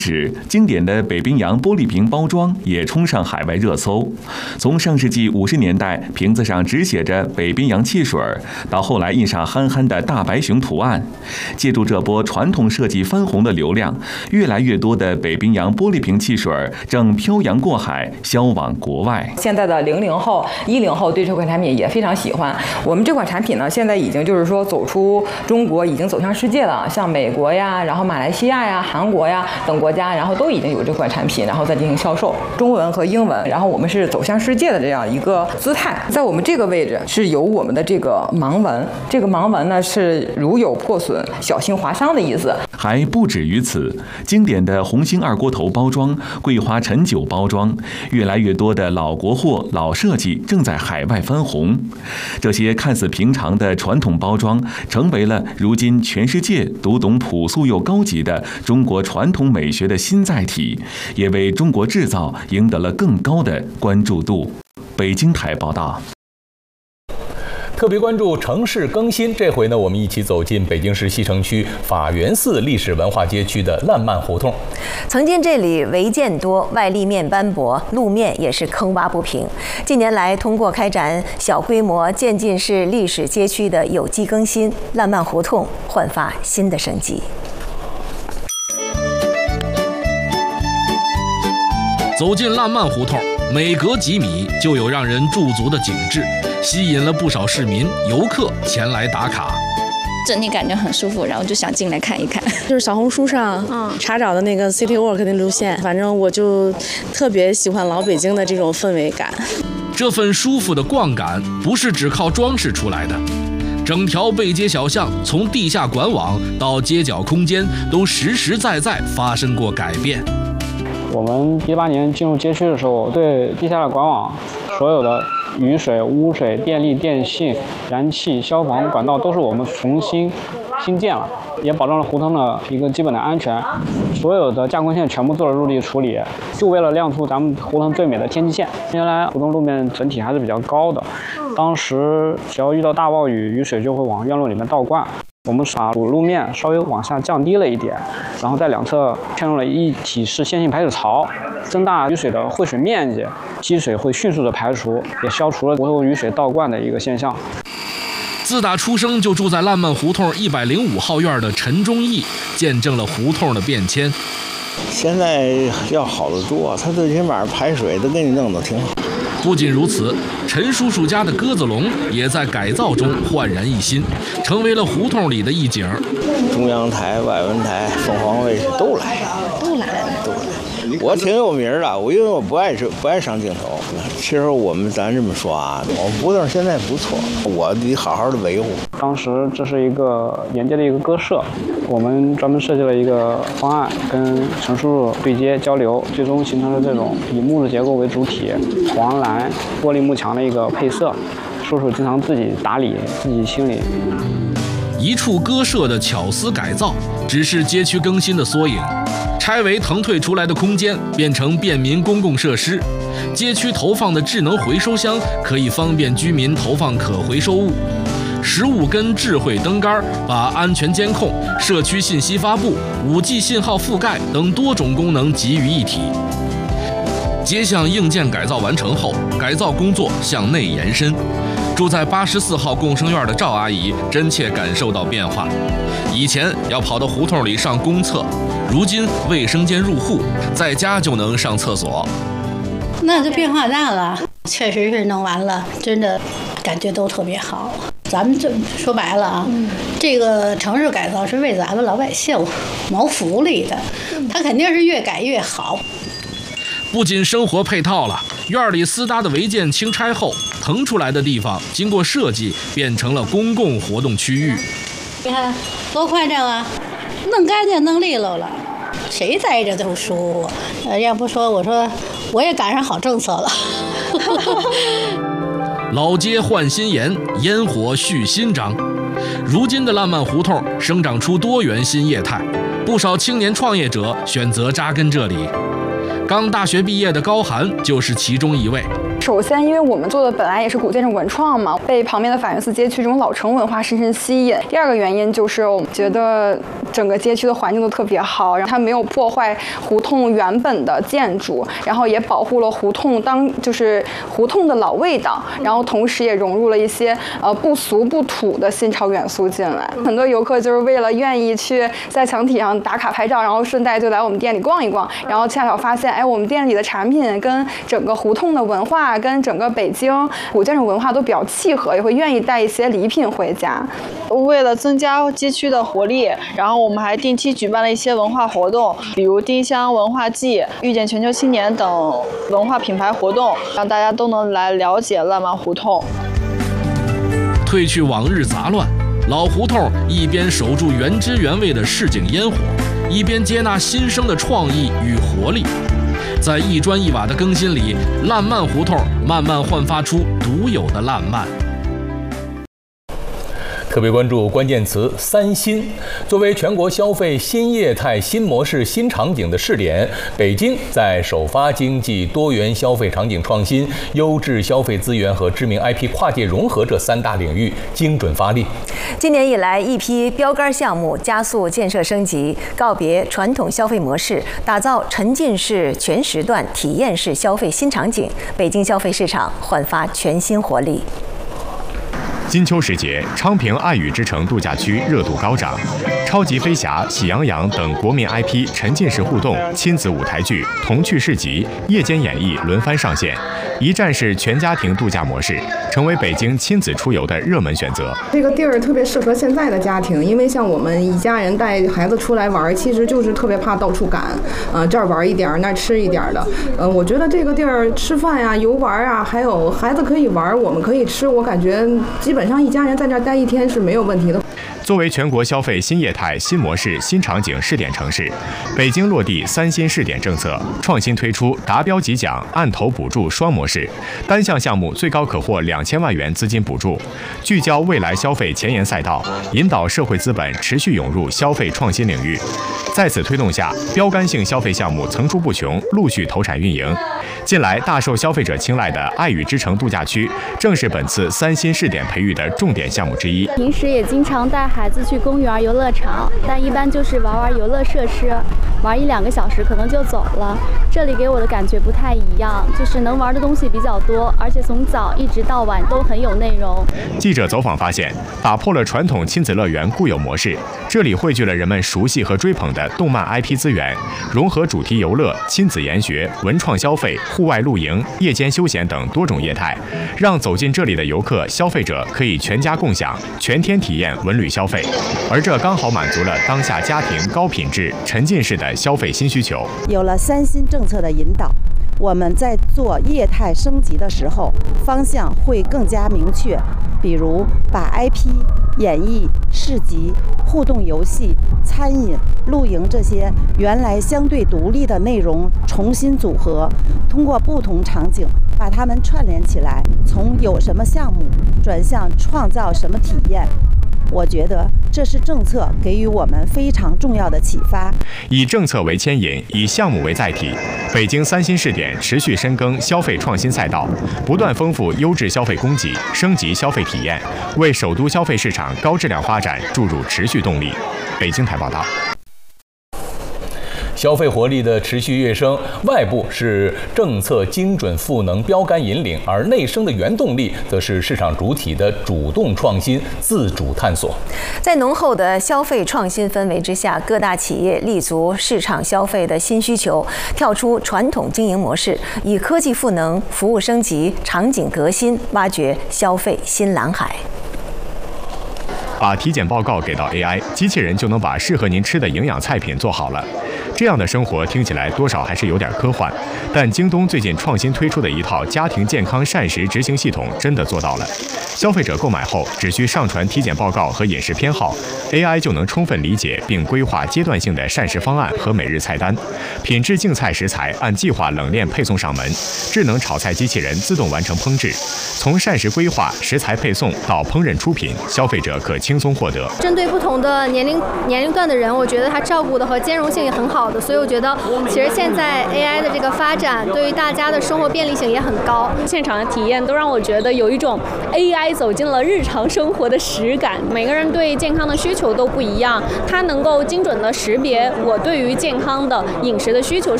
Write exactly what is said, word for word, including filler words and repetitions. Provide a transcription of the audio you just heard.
时，经典的北冰洋玻璃瓶包装也冲上海外热搜。从上世纪五十年代瓶子上只写着北冰洋汽水，到后来印上憨憨的大白熊图案，借助这波传统设计翻红的流量，越来越多的北冰洋玻璃瓶汽水正漂洋过海销往国外。 现在的零零后、一零后对这款产品也非常喜欢。我们这款产品呢，现在已经就是说走出中国，已经走向世界了，像美国呀，然后马来西亚呀、韩国呀等国家，然后都已经有这款产品，然后再进行销售，中文和英文，然后我们是走向世界的这样一个姿态。在我们这个位置是有我们的这个盲文，这个盲文呢是如有破损，小心划伤的意思。 还不止于此，经典的红星二锅头包装、桂花陈酒包装，越来越多的老国货、老设计正在海外翻红。这些看似平常的传统包装，成为了如今全世界读懂朴素又高级的中国传统美学的新载体，也为中国制造赢得了更高的关注度。北京台报道。 特别关注城市更新，这回呢，我们一起走进北京市西城区法源寺历史文化街区的烂漫胡同。 曾经这里违建多，外立面斑驳，路面也是坑洼不平。近年来，通过开展小规模渐进式历史街区的有机更新，烂漫胡同焕发新的生机。 走进烂漫胡同，每隔几米就有让人驻足的景致，吸引了不少市民、游客前来打卡。 整体感觉很舒服，然后就想进来看一看。 就是小红书上嗯查找的那个 City Walk 的路线，反正我就特别喜欢老北京的这种氛围感。 这份舒服的逛感不是只靠装饰出来的，整条背街小巷从地下管网到街角空间，都实实在在发生过改变。 我们一八年进入街区的时候，对地下的管网所有的雨水、污水、电力、电信、燃气、消防管道都是我们重新新建了，也保证了胡同的一个基本的安全。所有的架空线全部做了入地处理，就为了亮出咱们胡同最美的天际线。原来胡同路面整体还是比较高的，当时只要遇到大暴雨，雨水就会往院路里面倒灌。我们把主路面稍微往下降低了一点，然后在两侧嵌入了一体式线性排水槽，增大雨水的汇水面积，积水会迅速的排除，也消除了胡同雨水倒灌的一个现象。 自打出生就住在烂漫胡同一百零五号院的陈忠义，见证了胡同的变迁。 现在要好得多，他最起码排水都给你弄得挺好。 不仅如此，陈叔叔家的鸽子笼也在改造中焕然一新，成为了胡同里的一景。 中央台、外文台、凤凰卫视都来， 都来了， 都来。我挺有名的，我因为我不爱不爱上镜头。其实我们咱这么说啊，我们胡同现在不错，我得好好的维护。 当时这是一个沿街的一个鸽舍，我们专门设计了一个方案，跟陈叔叔对接交流，最终形成了这种以木质结构为主体、黄蓝玻璃幕墙的一个配色。叔叔经常自己打理，自己清理。 一处鸽舍的巧思改造，只是街区更新的缩影。拆为腾退出来的空间变成便民公共设施，街区投放的智能回收箱可以方便居民投放可回收物。十五根智慧灯杆把安全监控、社区信息发布、五 G 信号覆盖等多种功能集于一体。街巷硬件改造完成后，改造工作向内延伸。住在八十四号共生院的赵阿姨真切感受到变化，以前要跑到胡同里上公厕，如今卫生间入户，在家就能上厕所。 那这变化大了，确实是弄完了，真的感觉都特别好。咱们这说白了啊，嗯、这个城市改造是为咱们老百姓谋福利的，它肯定是越改越好。 不仅生活配套了，院里私搭的违建清拆后，腾出来的地方经过设计变成了公共活动区域。 你看多宽敞啊，弄干净弄利落了，谁在这都舒服。呃，要不说我说我也赶上好政策了。 老街换新颜，烟火续新章。如今的烂漫胡同生长出多元新业态，不少青年创业者选择扎根这里。刚大学毕业的高寒就是其中一位。 首先，因为我们做的本来也是古建筑文创嘛，被旁边的法源寺街区这种老城文化深深吸引。第二个原因就是我们觉得整个街区的环境都特别好，然后它没有破坏胡同原本的建筑，然后也保护了胡同当就是胡同的老味道，然后同时也融入了一些呃不俗不土的新潮元素进来。很多游客就是为了愿意去在墙体上打卡拍照，然后顺带就来我们店里逛一逛，然后恰巧发现，哎，我们店里的产品跟整个胡同的文化跟整个北京古建筑文化都比较契合，也会愿意带一些礼品回家。 为了增加街区的活力，然后我们还定期举办了一些文化活动，比如丁香文化季、遇见全球青年等文化品牌活动，让大家都能来了解烂漫胡同。 褪去往日杂乱，老胡同一边守住原汁原味的市井烟火，一边接纳新生的创意与活力。在一砖一瓦的更新里，烂漫胡同慢慢焕发出独有的烂漫。 特别关注关键词“三新”。作为全国消费新业态、新模式、新场景的试点，北京在首发经济、多元消费场景创新、优质消费资源和知名 I P 跨界融合这三大领域精准发力。 今年以来，一批标杆项目加速建设升级，告别传统消费模式，打造沉浸式全时段体验式消费新场景，北京消费市场焕发全新活力。 金秋时节，昌平爱语之城度假区热度高涨，超级飞侠、喜羊羊等国民 I P 沉浸式互动、亲子舞台剧、童趣市集、夜间演绎轮番上线，一站式全家庭度假模式成为北京亲子出游的热门选择。 这个地儿特别适合现在的家庭，因为像我们一家人带孩子出来玩，其实就是特别怕到处赶，呃，这儿玩一点，那儿吃一点的。呃，我觉得这个地儿吃饭呀、游玩啊，还有孩子可以玩，我们可以吃，我感觉基本上一家人在这儿待一天是没有问题的。 作为全国消费新业态、新模式、新场景试点城市，北京落地三新试点政策，创新推出达标即奖、按头补助双模式，单项项目最高可获两千万元资金补助，聚焦未来消费前沿赛道，引导社会资本持续涌入消费创新领域。在此推动下，标杆性消费项目层出不穷，陆续投产运营。近来大受消费者青睐的爱语之城度假区，正是本次三新试点培育的重点项目之一。 平时也经常带孩子去公园、游乐场，但一般就是玩玩游乐设施，玩一两个小时可能就走了。这里给我的感觉不太一样，就是能玩的东西比较多，而且从早一直到晚都很有内容。 记者走访发现，打破了传统亲子乐园固有模式，这里汇聚了人们熟悉和追捧的动漫 I P 资源，融合主题游乐、亲子研学、文创消费、户外露营、夜间休闲等多种业态，让走进这里的游客、消费者可以全家共享、全天体验文旅消费。而这刚好满足了当下家庭高品质、沉浸式的消费新需求。 有了三新政策的引导，我们在做业态升级的时候，方向会更加明确。比如把 I P、演艺、市集、互动游戏、餐饮、露营这些原来相对独立的内容重新组合，通过不同场景把它们串联起来，从有什么项目转向创造什么体验。我觉得这是政策给予我们非常重要的启发。 以政策为牵引，以项目为载体，北京三新试点持续深耕消费创新赛道，不断丰富优质消费供给，升级消费体验，为首都消费市场高质量发展注入持续动力。北京台报道。 消费活力的持续跃升，外部是政策精准赋能标杆引领，而内生的原动力则是市场主体的主动创新、自主探索。 在浓厚的消费创新氛围之下，各大企业立足市场消费的新需求，跳出传统经营模式，以科技赋能、服务升级、场景革新，挖掘消费新蓝海。 把体检报告给到 A I， 机器人就能把适合您吃的营养菜品做好了。这样的生活听起来多少还是有点科幻，但京东最近创新推出的一套家庭健康膳食执行系统真的做到了。消费者购买后只需上传体检报告和饮食偏好 ，A I 就能充分理解并规划阶段性的膳食方案和每日菜单，品质竞菜食材按计划冷链配送上门，智能炒菜机器人自动完成烹制。从膳食规划、食材配送到烹饪出品，消费者可轻松获得。 针对不同的年龄年龄段的人，我觉得它照顾的和兼容性也很好。 的。所以我觉得，其实现在 A I 的这个发展对于大家的生活便利性也很高。 现场的体验都让我觉得有一种 A I 走进了日常生活的实感。每个人对健康的需求都不一样，它能够精准的识别我对于健康的饮食的需求